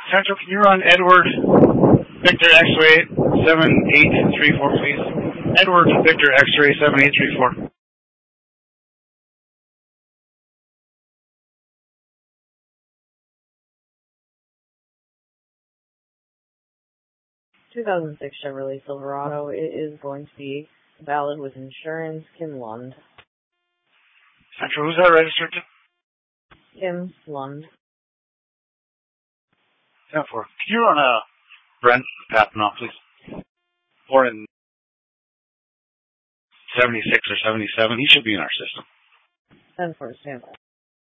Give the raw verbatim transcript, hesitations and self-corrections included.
Central, can you run Edward Victor X-ray seven eight three four, please? Edward Victor X-ray seven eight three four. two thousand six Chevrolet Silverado. It is going to be valid with insurance. Kim Lund. Central, who's that registered to? Kim Lund. ten four. Can you run a Brent Papanoff, please? Or in seventy-six or seventy-seven. He should be in our system. ten four, stand by.